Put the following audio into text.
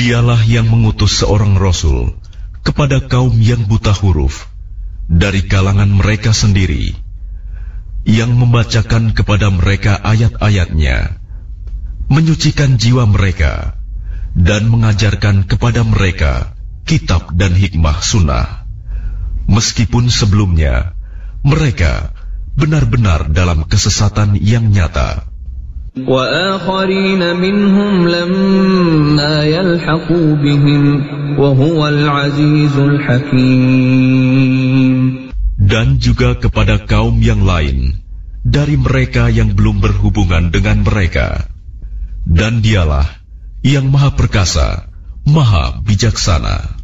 Dialah yang mengutus seorang Rasul kepada kaum yang buta huruf dari kalangan mereka sendiri, yang membacakan kepada mereka ayat-ayatnya, menyucikan jiwa mereka, dan mengajarkan kepada mereka kitab dan hikmah sunnah, meskipun sebelumnya mereka benar-benar dalam kesesatan yang nyata. وَآخَرِينَ مِنْهُمْ لَمَّا يَلْحَقُوا بِهِمْ وَهُوَ الْعَزِيزُ الْحَكِيمُ. Dan juga kepada kaum yang lain dari mereka yang belum berhubungan dengan mereka, dan Dialah yang Maha Perkasa, Maha Bijaksana.